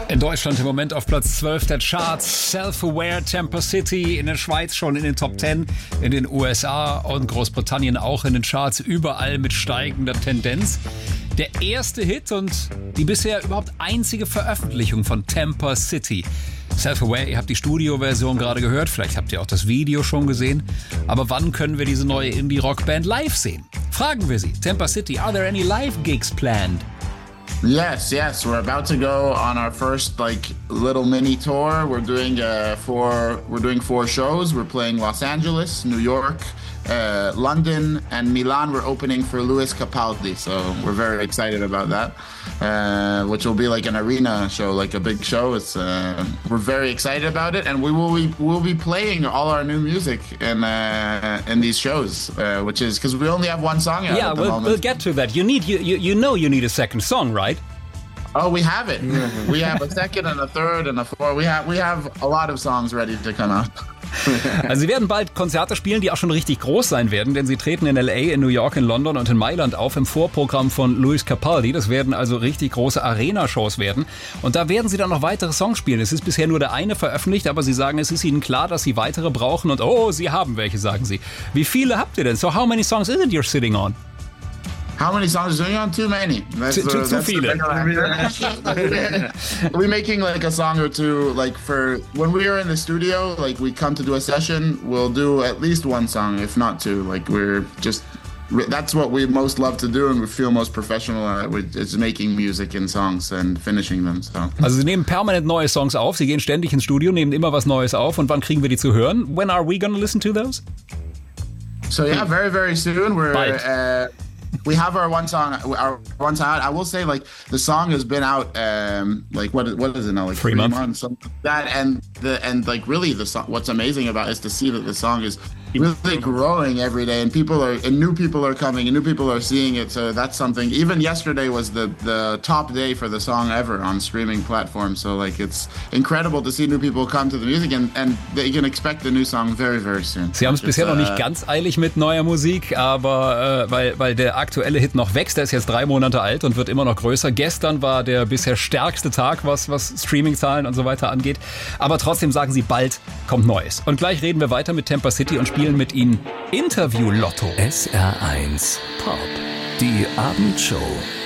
In Deutschland im Moment auf Platz 12 der Charts. Self-Aware, Temper City, in der Schweiz schon in den Top 10, in den USA und Großbritannien auch in den Charts, überall mit steigender Tendenz. Der erste Hit und die bisher überhaupt einzige Veröffentlichung von Temper City. Self-Aware, ihr habt die Studioversion gerade gehört, vielleicht habt ihr auch das Video schon gesehen. Aber wann können wir diese neue Indie-Rock-Band live sehen? Fragen wir sie. Temper City, are there any live gigs planned? Yes. We're about to go on our first little mini tour. We're doing 4 shows. We're playing Los Angeles, New York, London, and Milan. We're opening for Lewis Capaldi, so we're very excited about that. Which will be like an arena show, like a big show. We're very excited about it, and we'll be playing all our new music in these shows, which is because we only have one song out at the moment. We'll get to that. You need a second song, right? Oh, we have it. We have a second and a third and a fourth. We have a lot of songs ready to come out. Also sie werden bald Konzerte spielen, die auch schon richtig groß sein werden, denn sie treten in L.A., in New York, in London und in Mailand auf im Vorprogramm von Lewis Capaldi. Das werden also richtig große Arena-Shows werden. Und da werden sie dann noch weitere Songs spielen. Es ist bisher nur der eine veröffentlicht, aber sie sagen, es ist ihnen klar, dass sie weitere brauchen. Und sie haben welche, sagen sie. Wie viele habt ihr denn? So how many songs is it you're sitting on? How many songs are you on? Too many. Too viele. We're making a song or two, for when we are in the studio, we come to do a session, we'll do at least one song, if not two. That's what we most love to do and we feel most professional at. It's making music and songs and finishing them. So. Also sie nehmen permanent neue Songs auf, sie gehen ständig ins Studio, nehmen immer was Neues auf. Und wann kriegen wir die zu hören? When are we gonna listen to those? So yeah, very, very soon. We have our one song out. I will say, the song has been out, what is it now? 3 months. Something like that. And really the song, what's amazing about it is to see that the song is really growing every day, and new people are coming, and new people are seeing it. So that's something. Even yesterday was the top day for the song ever on streaming platforms. So it's incredible to see new people come to the music, and they can expect the new song very, very soon. Sie haben es bisher noch nicht ganz eilig mit neuer Musik, aber weil der aktuelle Hit noch wächst, der ist jetzt 3 Monate alt und wird immer noch größer. Gestern war der bisher stärkste Tag, was Streaming-Zahlen und so weiter angeht. Aber trotzdem sagen sie, bald kommt Neues. Und gleich reden wir weiter mit Temper City und spielen mit ihnen Interview Lotto. SR1 Pop, die Abendshow.